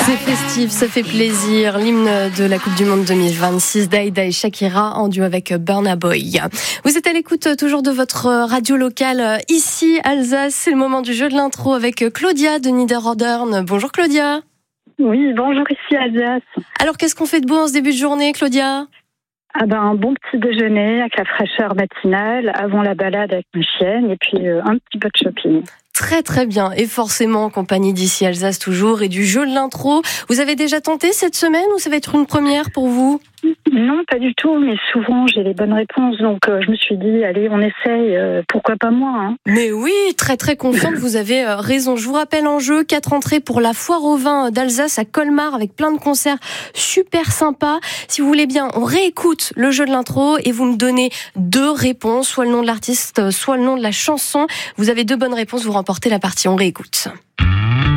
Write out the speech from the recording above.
C'est festif, ça fait plaisir. L'hymne de la Coupe du Monde 2026, Daïda et Shakira en duo avec Burna Boy. Vous êtes à l'écoute toujours de votre radio locale ici, Alsace. C'est le moment du jeu de l'intro avec Claudia de Niederordern. Bonjour Claudia. Oui, bonjour ici Alsace. Alors qu'est-ce qu'on fait de beau en ce début de journée, Claudia ? Un bon petit déjeuner avec la fraîcheur matinale, avant la balade avec ma chienne et puis un petit peu de shopping. Très très bien, et forcément en compagnie d'ici Alsace toujours et du jeu de l'intro. Vous avez déjà tenté cette semaine ou ça va être une première pour vous ? Non, pas du tout, mais souvent j'ai les bonnes réponses, donc je me suis dit, allez, on essaye, pourquoi pas moi, hein. Mais oui, très très confiante, vous avez raison. Je vous rappelle en jeu, 4 entrées pour la foire au vin d'Alsace à Colmar avec plein de concerts super sympas. Si vous voulez bien, on réécoute le jeu de l'intro et vous me donnez 2 réponses, soit le nom de l'artiste, soit le nom de la chanson. Vous avez 2 bonnes réponses, vous remportez la partie, on réécoute.